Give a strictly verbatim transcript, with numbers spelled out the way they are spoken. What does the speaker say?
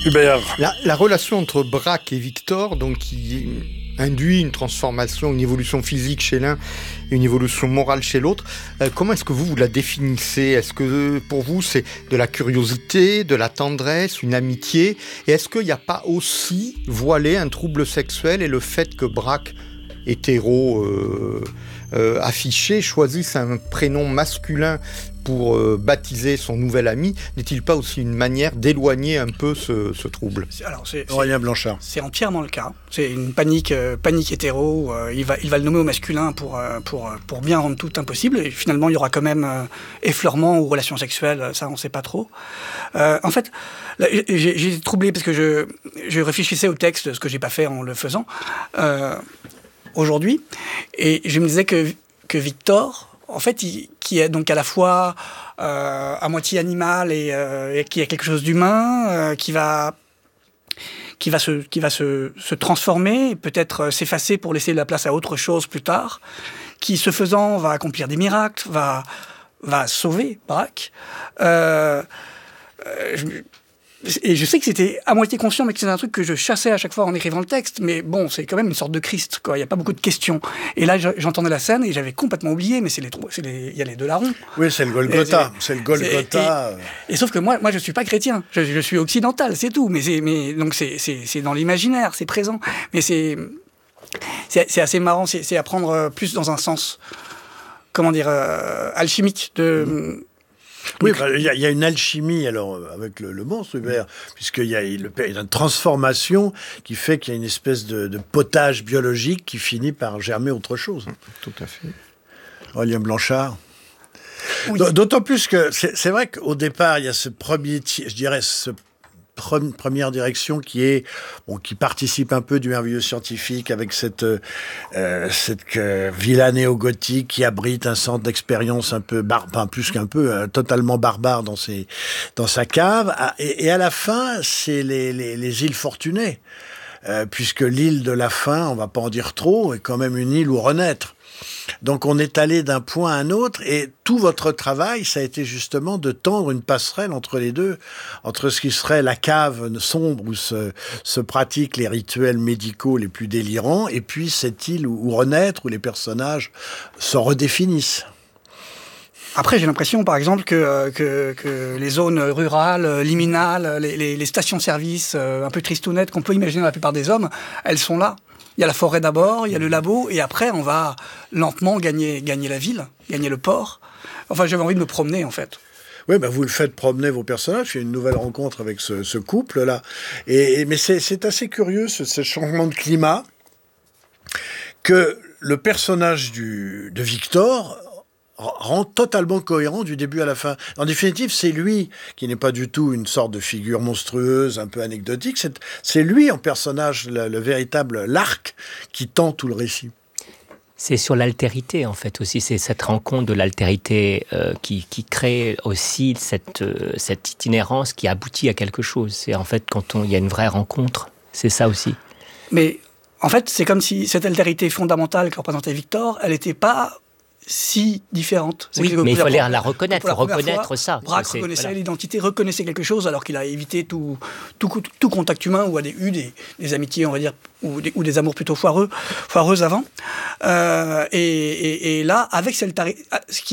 Hubert. La, la relation entre Braque et Victor, donc, qui induit une transformation, une évolution physique chez l'un et une évolution morale chez l'autre, euh, comment est-ce que vous, vous la définissez ? Est-ce que pour vous, c'est de la curiosité, de la tendresse, une amitié ? Et est-ce qu'il n'y a pas aussi voilé un trouble sexuel et le fait que Braque, hétéro euh, euh, affiché, choisisse un prénom masculin pour euh, baptiser son nouvel ami, n'est-il pas aussi une manière d'éloigner un peu ce, ce trouble ? Alors, c'est, Aurélien Blanchard. C'est entièrement le cas. C'est une panique, euh, panique hétéro. Euh, il, va, il va le nommer au masculin pour, euh, pour, pour bien rendre tout impossible. Et finalement, il y aura quand même euh, effleurement ou relations sexuelles. Ça, on ne sait pas trop. Euh, en fait, là, j'ai, j'ai été troublé parce que je, je réfléchissais au texte, ce que je n'ai pas fait en le faisant, euh, aujourd'hui. Et je me disais que, que Victor... En fait, il, qui est donc à la fois euh, à moitié animal et, euh, et qui a quelque chose d'humain, euh, qui va, qui va, se, qui va se, se transformer, peut-être s'effacer pour laisser la place à autre chose plus tard, qui, ce faisant, va accomplir des miracles, va, va sauver Braque. Euh, euh, je, Et je sais que c'était à moitié conscient, mais que c'est un truc que je chassais à chaque fois en écrivant le texte. Mais bon, c'est quand même une sorte de Christ, quoi. Il n'y a pas beaucoup de questions. Et là, j'entendais la scène et j'avais complètement oublié, mais c'est les, c'est les, il y a les deux larrons. Oui, c'est le Golgotha. C'est, c'est le Golgotha. Et, et, et sauf que moi, moi, je suis pas chrétien. Je, je suis occidental, c'est tout. Mais c'est, mais donc c'est, c'est, c'est dans l'imaginaire, c'est présent. Mais c'est, c'est, c'est assez marrant. C'est, c'est à prendre plus dans un sens, comment dire, euh, alchimique de. Mmh. Oui, il bah, y, y a une alchimie alors avec le, le monstre Hubert, puisqu'il y a le, une transformation qui fait qu'il y a une espèce de, de potage biologique qui finit par germer autre chose. Tout à fait. Aurélien Blanchard. Oui. D'autant plus que c'est, c'est vrai qu'au départ, il y a ce premier, je dirais, ce première direction qui est bon, qui participe un peu du merveilleux scientifique avec cette euh, cette euh, villa néo-gothique qui abrite un centre d'expérience un peu bar, enfin, plus qu'un peu euh, totalement barbare dans ses dans sa cave et, et à la fin c'est les les, les îles Fortunées euh, puisque l'île de la Faim, on va pas en dire trop, est quand même une île où renaître. Donc on est allé d'un point à un autre et tout votre travail, ça a été justement de tendre une passerelle entre les deux, entre ce qui serait la cave sombre où se, se pratiquent les rituels médicaux les plus délirants et puis cette île où, où renaître, où les personnages se redéfinissent. Après, j'ai l'impression, par exemple, que, que, que les zones rurales, liminales, les, les, les stations-service un peu tristounettes qu'on peut imaginer dans la plupart des hommes, elles sont là. Il y a la forêt d'abord, il y a le labo, et après, on va lentement gagner, gagner la ville, gagner le port. Enfin, j'avais envie de me promener, en fait. Oui, ben vous le faites promener vos personnages. Il y a une nouvelle rencontre avec ce, ce couple-là. Et, et, mais c'est, c'est assez curieux, ce, ce changement de climat, que le personnage du, de Victor rend totalement cohérent du début à la fin. En définitive, c'est lui qui n'est pas du tout une sorte de figure monstrueuse, un peu anecdotique. C'est, c'est lui, en personnage, le, le véritable l'arc qui tend tout le récit. C'est sur l'altérité, en fait, aussi. C'est cette rencontre de l'altérité euh, qui, qui crée aussi cette, euh, cette itinérance qui aboutit à quelque chose. C'est en fait quand il y a une vraie rencontre, c'est ça aussi. Mais en fait, c'est comme si cette altérité fondamentale que représentait Victor, elle n'était pas si différente. C'est oui, mais il fallait la reconnaître, la reconnaître fois, ça. Braque reconnaissait voilà. l'identité, reconnaissait quelque chose, alors qu'il a évité tout, tout, tout contact humain ou a eu des, des amitiés, on va dire, ou des, ou des amours plutôt foireux, foireuses avant. Euh, et, et, et là, avec cette, ce qui